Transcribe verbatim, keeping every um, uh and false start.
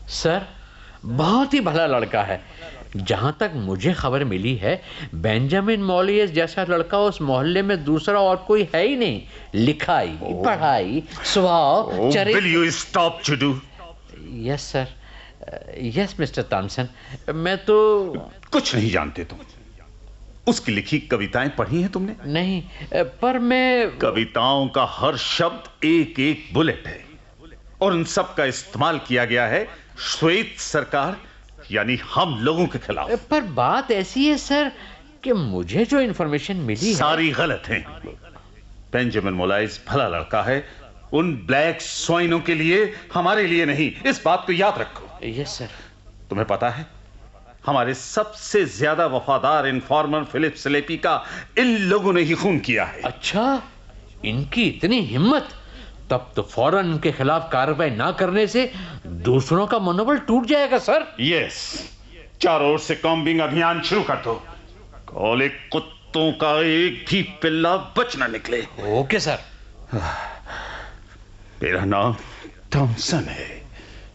Sir, बहुत ही भला लड़का है। जहां तक मुझे खबर मिली है, बेंजामिन मॉलियस जैसा लड़का उस मोहल्ले में दूसरा और कोई है ही नहीं। लिखाई, पढ़ाई, स्वभाव, चरित्र। Will you stop जुडू? Yes sir, yes mister Thompson. मैं तो कुछ नहीं जानते तुम। उसकी लिखी कविताएं पढ़ी हैं तुमने? नहीं, पर मैं... कविताओं का हर शब्द एक एक बुलेट है, और उन सब का इस्तेमाल किया गया है श्वेत सरकार यानी हम लोगों के खिलाफ। पर बात ऐसी है सर कि मुझे जो इंफॉर्मेशन मिली सारी है... गलत है। बेंजामिन मोलाइस भला लड़का है, उन ब्लैक स्वाइनों के लिए, हमारे लिए नहीं। इस बात को याद रखो। Yes sir. तुम्हें पता है, हमारे सबसे ज्यादा वफादार इन्फॉर्मर फिलिप स्लेपी का इन लोगों ने ही खून किया है। अच्छा, इनकी इतनी हिम्मत! तब तो फौरन उनके खिलाफ कार्रवाई ना करने से दूसरों का मनोबल टूट जाएगा सर। यस, चारों ओर से कॉम्बिंग अभियान शुरू कर दो। काले कुत्तों का एक भी पिल्ला बच ना निकले। Okay sir. मेरा नाम थॉमसन है।